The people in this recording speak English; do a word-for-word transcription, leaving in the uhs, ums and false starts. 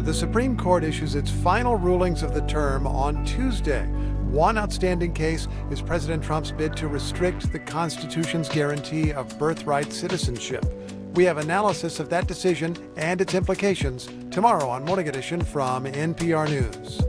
The Supreme Court issues its final rulings of the term on Tuesday. One outstanding case is President Trump's bid to restrict the Constitution's guarantee of birthright citizenship. We have analysis of that decision and its implications tomorrow on Morning Edition from N P R News.